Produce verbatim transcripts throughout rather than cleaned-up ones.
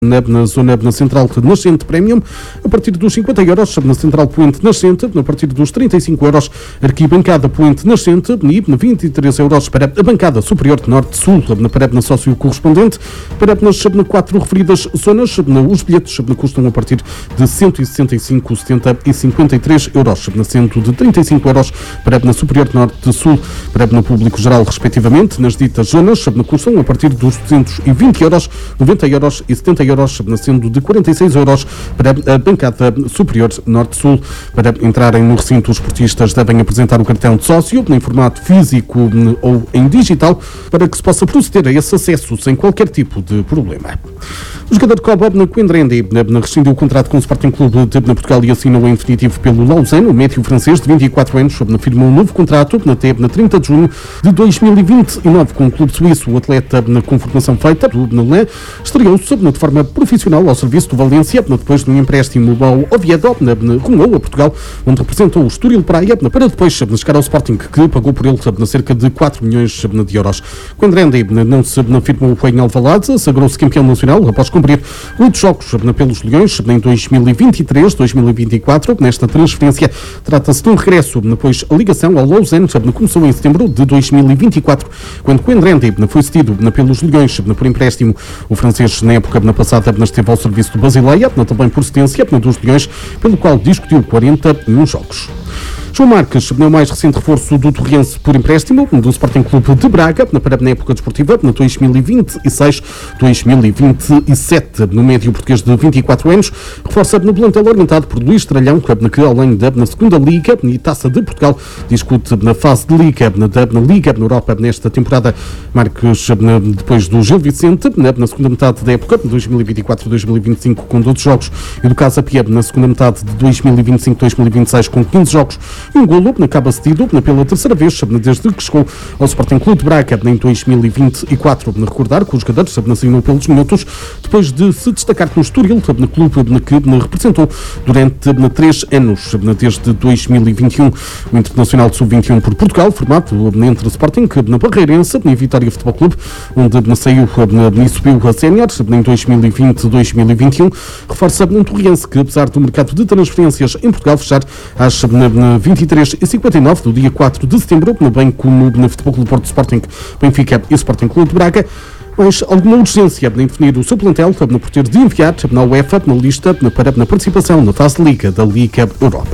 Na, na zona na Central Nascente Premium, a partir dos cinquenta euros, na Central Poente Nascente, a partir dos trinta e cinco euros, Arquibancada Poente Nascente, e vinte e três euros para a bancada superior Norte-Sul, para a sócio correspondente, para nas quatro referidas zonas, os bilhetes custam a partir de cento e sessenta e cinco, setenta e cinquenta e três euros, sendo de trinta e cinco euros para na superior Norte-Sul, para no público geral, respectivamente, nas ditas zonas, custam a partir dos duzentos e vinte euros, noventa euros e setenta euros, sendo de quarenta e seis euros para a bancada superior Norte-Sul. Para entrarem no recinto, os portistas devem apresentar o cartão de sócio em formato físico ou em digital para que se possa proceder a esse acesso sem qualquer tipo de problema. O jogador Cobo Coendrendi rescindiu o contrato com o Sporting Clube de Portugal e assinou em definitivo pelo Lausanne. O médio francês de vinte e quatro anos firmou um novo contrato até trinta de junho de dois mil e vinte e nove com o clube suíço. O atleta, com formação feita do Nolé, estreou-se de forma profissional ao serviço do Valência, depois de um empréstimo ao Oviedo, rumou a Portugal, onde representou o Estoril Praia, para depois chegar ao Sporting, que pagou por ele cerca de quatro milhões de euros. Coendrendi não se firmou em Alvalade, sagrou-se campeão nacional após cumprir oito jogos pelos Leões em dois mil e vinte e três, dois mil e vinte e quatro. Nesta transferência trata-se de um regresso, depois a ligação ao Lausanne começou em setembro de dois mil e vinte e quatro, quando Coendrendi foi cedido pelos Leões por empréstimo. O francês, na época passada, esteve ao serviço do Basileia, também por cedência dos Leões, pelo qual discutiu quarenta e um jogos. João Marques, o mais recente reforço do Torrense por empréstimo do Sporting Clube de Braga, para a época desportiva de dois mil e vinte e seis, dois mil e vinte e sete, no médio português de vinte e quatro anos, reforça no plantel orientado por Luís Tralhão, que além da na segunda Liga e Taça de Portugal, discute na fase de Liga, da Liga na Europa nesta temporada. Marques, depois do Gil Vicente, na segunda metade da época, de dois mil e vinte e quatro a dois mil e vinte e cinco, com doze jogos, e do Casa Pia, na segunda metade de dois mil e vinte e cinco a dois mil e vinte e seis, com quinze jogos, um golo, acaba cedido pela terceira vez desde que chegou ao Sporting Clube de Braga em dois mil e vinte e quatro. Recordar que os jogadores assinou pelos minutos depois de se destacar no Estoril, clube que representou durante três anos, desde dois mil e vinte e um. O Internacional de sub vinte e um por Portugal, formado entre Sporting, na Barreirense e Vitória Futebol Clube, onde saiu e subiu a sénior em dois mil e vinte a dois mil e vinte e um, reforça um Torrense que, apesar do mercado de transferências em Portugal fechar às vinte e três e cinquenta e nove do dia quatro de setembro, bem como no Futebol Clube Porto, Sporting, Benfica e Sporting Clube de Braga, mas alguma urgência em definir o seu plantel por ter de enviar na UEFA na lista para na participação na fase de Liga da Liga Europa.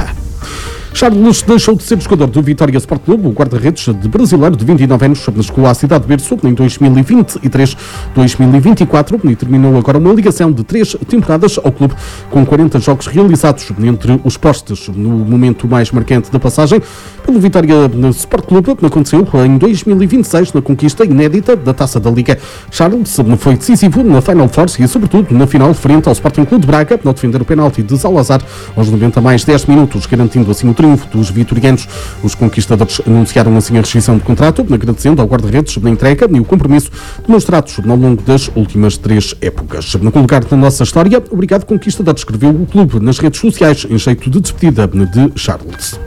Charles deixou de ser jogador do Vitória Sport Clube. O guarda-redes de brasileiro de vinte e nove anos chegou à cidade de Berço em dois mil e vinte e três, dois mil e vinte e quatro e terminou agora uma ligação de três temporadas ao clube com quarenta jogos realizados entre os postes. No momento mais marcante da passagem pelo Vitória Sport Clube aconteceu em dois mil e vinte e seis na conquista inédita da Taça da Liga. Charles foi decisivo na Final Four e sobretudo na final frente ao Sporting Clube de Braga, ao defender o penalti de Salazar aos noventa mais dez minutos, garantindo assim o triunfo dos vitorianos. Os conquistadores anunciaram assim a rescisão de contrato, agradecendo ao guarda-redes na entrega e o compromisso demonstrados ao longo das últimas três épocas. No lugar da nossa história, obrigado conquistadores, escreveu o clube nas redes sociais em jeito de despedida de Charles.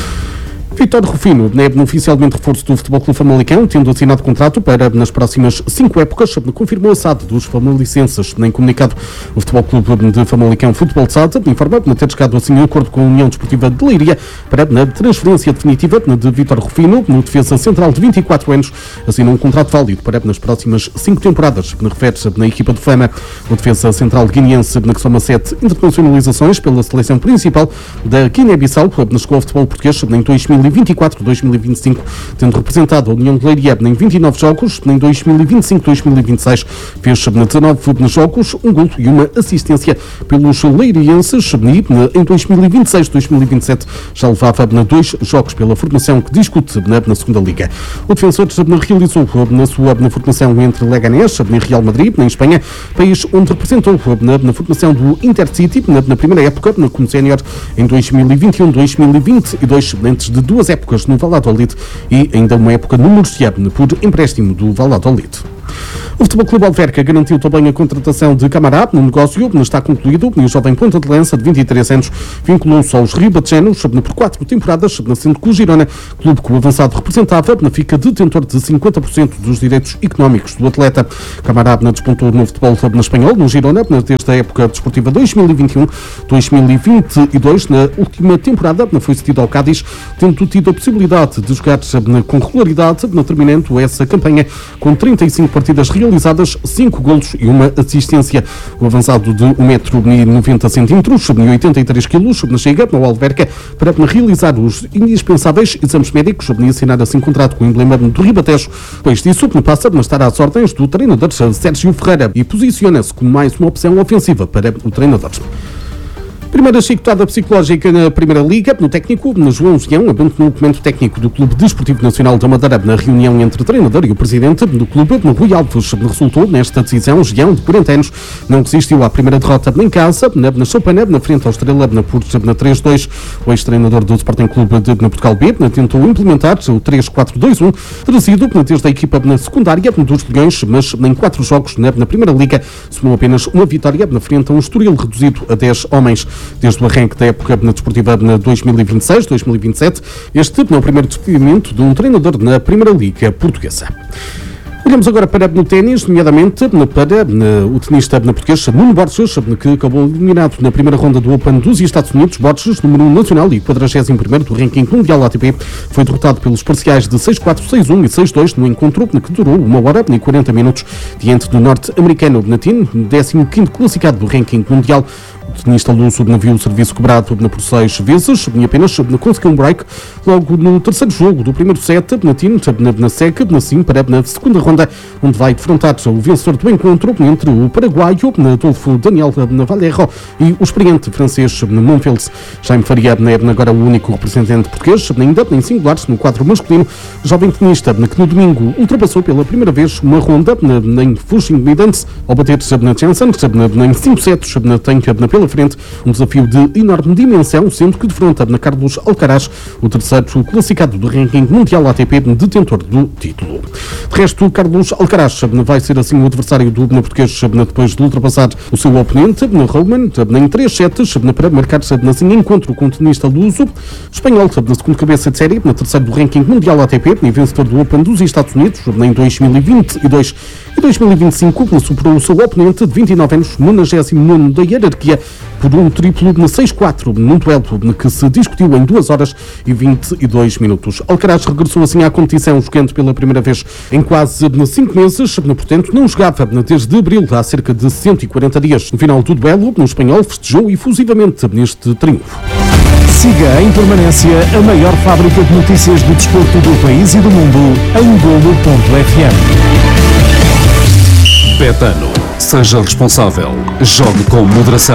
Vítor Rufino é oficialmente reforço do Futebol Clube Famalicão, tendo assinado contrato para nas próximas cinco épocas, confirmou a S A D dos famalicenses. Nem comunicado, o Futebol Clube de Famalicão Futebol S A D informa de ter chegado assim em acordo com a União Desportiva de Leiria para na transferência definitiva de Vítor Rufino, no defesa central de vinte e quatro anos, assinou um contrato válido para nas próximas cinco temporadas. Refere-se na equipa de Fama, o defesa central guineense, que soma sete internacionalizações pela seleção principal da Guiné-Bissau, chegou ao futebol português em dois mil e vinte e quatro a dois mil e vinte e cinco, tendo representado a União de Leiria em vinte e nove jogos, em dois mil e vinte e cinco a dois mil e vinte e seis fez dezanove jogos, um golo e uma assistência pelos leirienses, e em dois mil e vinte e seis a dois mil e vinte e sete já levava dois jogos pela formação que discute na segunda Liga. O defensor realizou na sua na formação entre Leganés e Real Madrid, em Espanha, país onde representou na, na formação do Intercity na, na primeira época, como sénior em dois mil e vinte e um a dois mil e vinte e dois, antes de duas épocas no Valladolid e ainda uma época no Murcia por empréstimo do Valladolid. O Futebol Clube Alverca garantiu também a contratação de Camará no negócio, está concluído, e o jovem ponta de lança de vinte e três anos vinculou-se aos ribatejanos por quatro temporadas, sendo que o Girona, clube que o avançado representava, fica detentor de cinquenta por cento dos direitos económicos do atleta. Camará despontou no futebol na espanhol, no Girona, desde a época desportiva dois mil e vinte e um dois mil e vinte e dois. Na última temporada foi cedido ao Cádiz, tendo tido a possibilidade de jogar com regularidade, terminando essa campanha com trinta e cinco partidas realizadas, cinco golos e uma assistência. O avançado de um metro e noventa centímetros e oitenta e três quilos chega ao Alverca para realizar os indispensáveis exames médicos e assinar assim contrato com o emblema do Ribatejo. Depois disso, passa a estar às ordens do treinador Sérgio Ferreira e posiciona-se como mais uma opção ofensiva para o treinador. Primeira chicotada psicológica na Primeira Liga, no técnico, no João Gião, abandonou o documento técnico do Clube Desportivo Nacional da Madeira na reunião entre o treinador e o presidente do clube, no Rui Alves. Resultou nesta decisão, Gião, de quarenta anos, não resistiu à primeira derrota em casa, na, na Chopana, na frente ao Estrela, na, na três dois. O ex-treinador do Sporting Clube de na Portugal B tentou implementar o três quatro dois um, trazido desde a equipa na secundária dos Leões, mas em quatro jogos na, na Primeira Liga, somou apenas uma vitória na frente a um Estoril reduzido a dez homens. Desde o arranque da época na desportiva na dois mil e vinte e seis dois mil e vinte e sete, este é o primeiro despedimento de um treinador na Primeira Liga portuguesa. Olhamos agora para o ténis, nomeadamente para o tenista português Nuno Borges, que acabou eliminado na primeira ronda do Open dos Estados Unidos. Borges, número um nacional e quadragésimo primeiro do ranking mundial A T P, foi derrotado pelos parciais de seis quatro, seis um e seis dois no encontro que durou uma hora e quarenta minutos diante do norte-americano Natin, décimo quinto classificado do ranking mundial. O tenista luso viu o serviço cobrado por seis vezes e apenas conseguiu um break logo no terceiro jogo do primeiro set, na T I N, na, na S E C, assim para na segunda ronda, onde vai defrontar o vencedor do encontro entre o paraguaio Adolfo Daniel Valero e o experiente francês Monfils. Jaime Faria é agora o único representante português, ainda em singulares no quadro masculino, jovem tenista que no domingo ultrapassou pela primeira vez uma ronda em Flushing Meadows ao bater na Janssen em cinco sets, tem pela frente um desafio de enorme dimensão, sendo que defronta na Carlos Alcaraz, o terceiro classificado do ranking mundial A T P, detentor do título. De resto, Carlos Alcaraz vai ser assim o adversário do português depois de ultrapassar o seu oponente, Roman, em três sets, para marcar assim encontro com o tenista luso espanhol, na segunda cabeça de série, na terceira do ranking mundial A T P, e vencedor do Open dos Estados Unidos em dois mil e vinte e dois e dois mil e vinte e cinco, superou o seu oponente de vinte e nove anos, nonagésimo nono da hierarquia, por um triplo de seis quatro, num duelo que se discutiu em duas horas e vinte e dois minutos. Alcaraz regressou assim à competição, jogando pela primeira vez em quase cinco meses, portanto não jogava desde abril, há cerca de cento e quarenta dias. No final do duelo, no espanhol festejou efusivamente neste triunfo. Siga em permanência a maior fábrica de notícias do desporto do país e do mundo em golo ponto f m. Betano. Seja responsável. Jogue com moderação.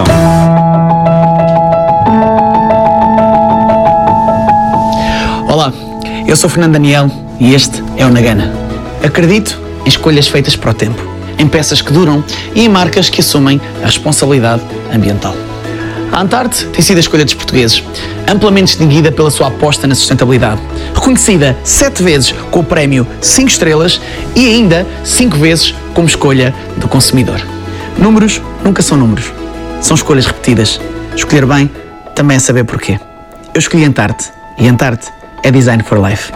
Olá, eu sou Fernando Daniel e este é o Nagana. Acredito em escolhas feitas para o tempo, em peças que duram e em marcas que assumem a responsabilidade ambiental. A Antarte tem sido a escolha dos portugueses, amplamente distinguida pela sua aposta na sustentabilidade, reconhecida sete vezes com o prémio cinco estrelas e ainda cinco vezes como escolha do consumidor. Números nunca são números, são escolhas repetidas. Escolher bem também é saber porquê. Eu escolhi Antarte e Antarte é Design for Life.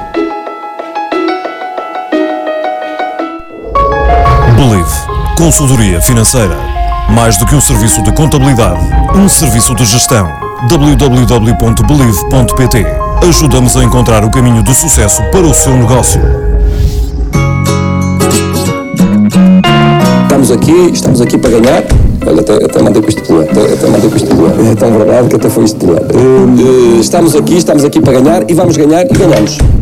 Believe. Consultoria financeira. Mais do que um serviço de contabilidade, um serviço de gestão. w w w ponto believe ponto p t. Ajuda-nos a encontrar o caminho do sucesso para o seu negócio. Estamos aqui, estamos aqui para ganhar. Olha, até, até mandei com isto de até, até mandei com isto de É tão verdade que até foi isto de uh, uh, Estamos aqui, estamos aqui para ganhar e vamos ganhar e ganhamos.